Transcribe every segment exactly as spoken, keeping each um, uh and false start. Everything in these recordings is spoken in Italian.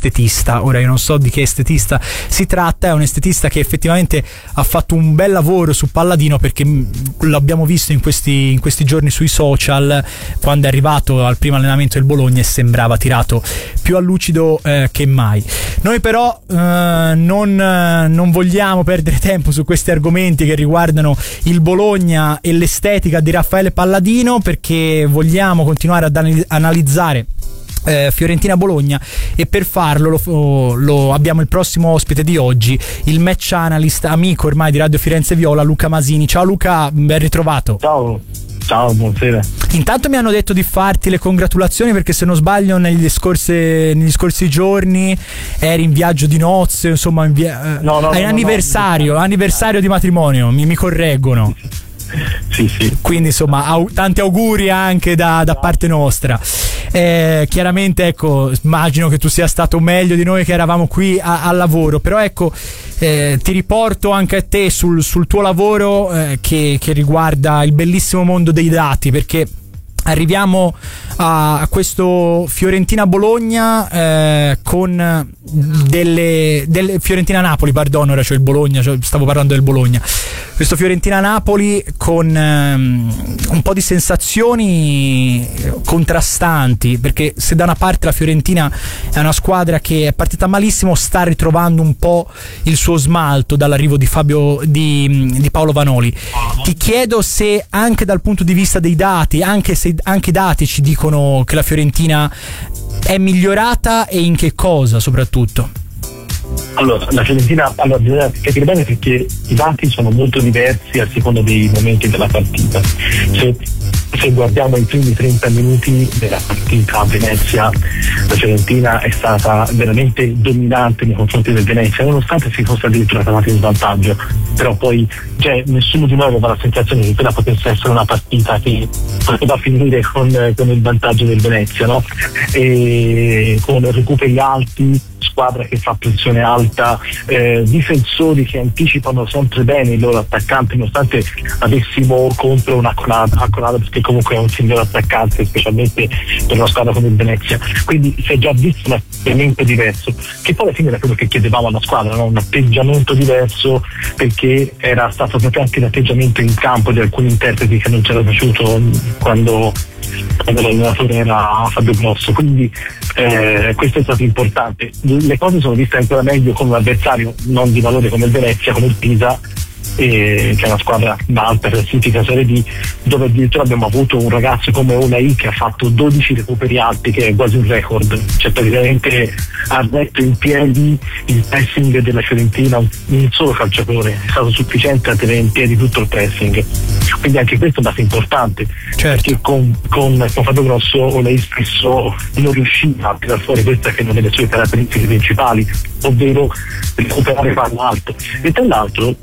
estetista. Ora io non so di che estetista si tratta, è un estetista che effettivamente ha fatto un bel lavoro su Palladino, perché l'abbiamo visto in questi, in questi giorni sui social quando è arrivato al primo allenamento del Bologna e sembrava tirato più a lucido eh, che mai. Noi però eh, non, eh, non vogliamo perdere tempo su questi argomenti che riguardano il Bologna e l'estetica di Raffaele Palladino, perché vogliamo continuare ad anal- analizzare Eh, Fiorentina-Bologna, e per farlo lo, lo abbiamo il prossimo ospite di oggi, il match analyst, amico ormai di Radio Firenze Viola, Luca Masini. Ciao Luca, ben ritrovato. Ciao, ciao, buonasera. Intanto mi hanno detto di farti le congratulazioni, perché se non sbaglio negli scorsi, negli scorsi giorni eri in viaggio di nozze, insomma in via, no, no, hai no, anniversario, no, no. anniversario di matrimonio, mi, mi correggono. Sì, sì. Quindi insomma au- tanti auguri anche da, da parte nostra. Eh, chiaramente ecco, immagino che tu sia stato meglio di noi che eravamo qui a, al lavoro, però ecco eh, ti riporto anche a te sul, sul tuo lavoro eh, che, che riguarda il bellissimo mondo dei dati, perché arriviamo a, a questo Fiorentina-Bologna eh, con delle, delle Fiorentina-Napoli, perdono, ora c'ho il Bologna, cioè stavo parlando del Bologna. Questo Fiorentina-Napoli con ehm, un po' di sensazioni contrastanti, perché se da una parte la Fiorentina è una squadra che è partita malissimo, sta ritrovando un po' il suo smalto dall'arrivo di Fabio di, di Paolo Vanoli. Ti chiedo se anche dal punto di vista dei dati, anche se anche i dati ci dicono che la Fiorentina è migliorata, e in che cosa soprattutto. Allora, la Fiorentina, allora bisogna capire bene, perché i dati sono molto diversi a seconda dei momenti della partita. Se, se guardiamo i primi trenta minuti della partita a Venezia, la Fiorentina è stata veramente dominante nei confronti del Venezia, nonostante si fosse addirittura trovata in svantaggio. Però poi cioè, nessuno di noi aveva la sensazione che quella potesse essere una partita che poteva finire con, con il vantaggio del Venezia, no? E con recuperi alti, squadra che fa pressione alta, eh, difensori che anticipano sempre bene i loro attaccanti, nonostante avessimo contro una Conada, perché comunque è un signor attaccante, specialmente per una squadra come il Venezia. Quindi si è già visto un atteggiamento diverso, che poi alla fine era quello che chiedevamo alla squadra, no? Un atteggiamento diverso, perché era stato proprio anche l'atteggiamento in campo di alcuni interpreti che non c'era piaciuto quando quando l'allenatore era Fabio Grosso. Quindi eh, questo è stato importante. Le cose sono viste ancora meglio con un avversario non di valore come il Venezia, come il Pisa, eh, che è una squadra d'alta classifica Serie D, dove addirittura abbiamo avuto un ragazzo come Olai che ha fatto dodici recuperi alti, che è quasi un record, cioè praticamente ha retto in piedi il pressing della Fiorentina, un, un solo calciatore è stato sufficiente a tenere in piedi tutto il pressing. Quindi anche questo è un dato importante, certo. Perché con, con, con Fabio Grosso Olai spesso non riusciva a tirare fuori questa che è una delle sue caratteristiche principali, ovvero recuperare palla alto. E tra l'altro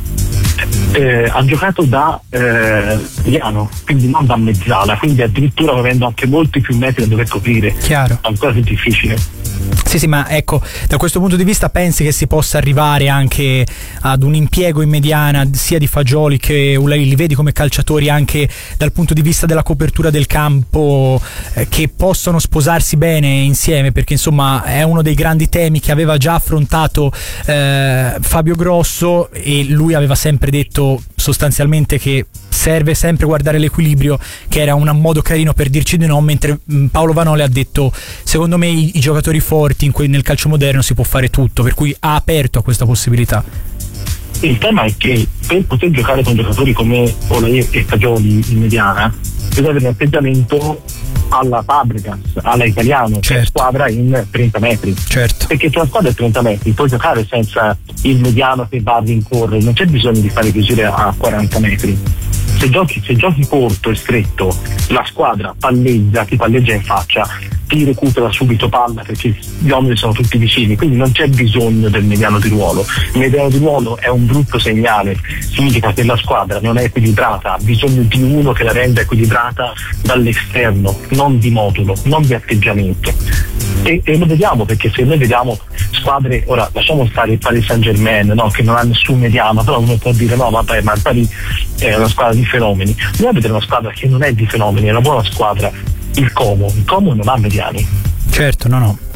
Eh, ha giocato da eh, mediano, quindi non da mezzala, quindi addirittura avendo anche molti più metri da dover coprire. Chiaro. Ancora più difficile. Sì, sì, ma ecco, da questo punto di vista pensi che si possa arrivare anche ad un impiego in mediana sia di Fagioli che Ulai? Li vedi come calciatori anche dal punto di vista della copertura del campo eh, che possono sposarsi bene insieme? Perché insomma è uno dei grandi temi che aveva già affrontato eh, Fabio Grosso, e lui aveva sempre detto sostanzialmente che serve sempre guardare l'equilibrio, che era un modo carino per dirci di no, mentre Paolo Vanoli ha detto secondo me i, i giocatori forti in que- nel calcio moderno si può fare tutto, per cui ha aperto a questa possibilità. Il tema è che per poter giocare con giocatori come Olai e Fagioli in mediana bisogna avere un atteggiamento alla Fabregas, alla Italiano, certo. Che è squadra in trenta metri, certo. Perché tra la squadra è trenta metri puoi giocare senza il mediano che va a rincorrere, non c'è bisogno di fare chiusure a quaranta metri. Se giochi, se giochi corto e stretto, la squadra palleggia, ti palleggia in faccia, ti recupera subito palla perché gli uomini sono tutti vicini, quindi non c'è bisogno del mediano di ruolo. Il mediano di ruolo è un brutto segnale, significa che la squadra non è equilibrata, ha bisogno di uno che la renda equilibrata dall'esterno, non di modulo, non di atteggiamento. E, e lo vediamo, perché se noi vediamo squadre, ora lasciamo stare il Paris Saint-Germain, no, che non ha nessun mediano, però uno può dire no vabbè, ma il Paris è una squadra di fenomeni. Dobbiamo vedere una squadra che non è di fenomeni, è una buona squadra, il Como. Il Como non ha mediani. Certo, no no.